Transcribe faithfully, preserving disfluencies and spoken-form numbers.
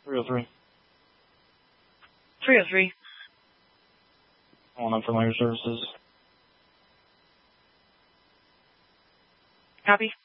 three oh three. three oh three. Calling up for layer services. Copy.